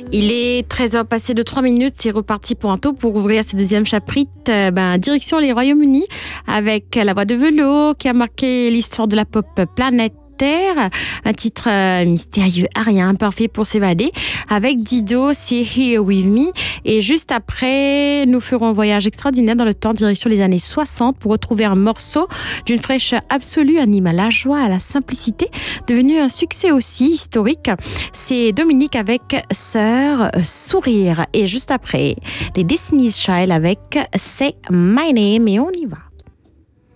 Il est 13h passé de 3 minutes, c'est reparti pour un tour pour ouvrir ce deuxième chapitre, direction les Royaumes-Unis avec La Voix de Velours qui a marqué l'histoire de la pop planétaire. Un titre mystérieux, arien, parfait pour s'évader avec Dido, c'est Here With Me. Et juste après, nous ferons un voyage extraordinaire dans le temps, direction les années 60 pour retrouver un morceau d'une fraîcheur absolue, anime à la joie, à la simplicité, devenu un succès aussi historique. C'est Dominique avec Sœur Sourire. Et juste après, les Destiny's Child avec Say My Name. Et on y va.